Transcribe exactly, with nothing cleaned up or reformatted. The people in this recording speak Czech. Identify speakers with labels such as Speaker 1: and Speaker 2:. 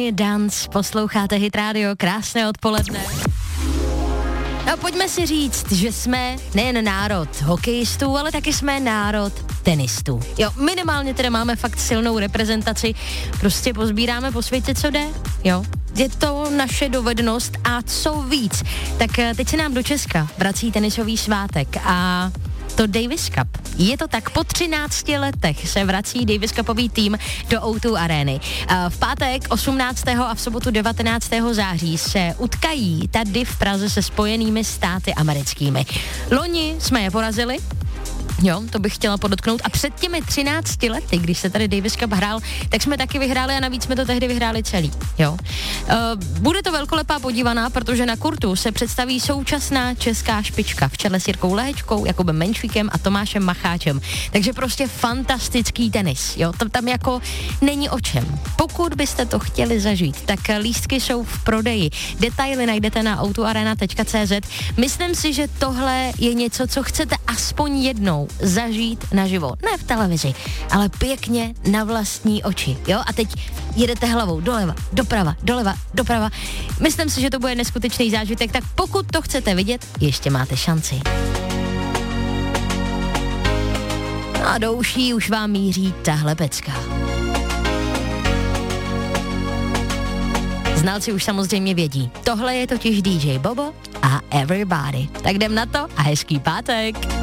Speaker 1: Tony Dance, posloucháte Hit Radio, krásné odpoledne. No pojďme si říct, že jsme nejen národ hokejistů, ale taky jsme národ tenistů. Jo, minimálně teda máme fakt silnou reprezentaci, prostě pozbíráme po světě, co jde, jo. Je to naše dovednost a co víc, tak teď se nám do Česka vrací tenisový svátek a to Davis Cup. Je to tak, po třinácti letech se vrací Davis Cupový tým do ó dva arény. V pátek osmnáctého a v sobotu devatenáctého září se utkají tady v Praze se Spojenými státy americkými. Loni jsme je porazili, jo, to bych chtěla podotknout. A před těmi třinácti lety, když se tady Davis Cup hrál, tak jsme taky vyhráli a navíc jsme to tehdy vyhráli celý, jo. Uh, bude to velkolepá podívaná, protože na kurtu se představí současná česká špička v čele s Jirkou Lehečkou, Jakubem Menšvíkem a Tomášem Macháčem. Takže prostě fantastický tenis, jo, tam, tam jako není o čem. Pokud byste to chtěli zažít, tak lístky jsou v prodeji. Detaily najdete na o dva arena tečka cé zet. Myslím si, že tohle je něco, co chcete aspoň jednou zažít naživo. Ne v televizi, ale pěkně na vlastní oči. Jo? A teď jedete hlavou doleva, doprava, doleva, doprava. Myslím si, že to bude neskutečný zážitek, tak pokud to chcete vidět, ještě máte šanci. No a do uší už vám míří tahle pecka. Znalci už samozřejmě vědí. Tohle je totiž dý džej Bobo a Everybody. Tak jdem na to a hezký pátek.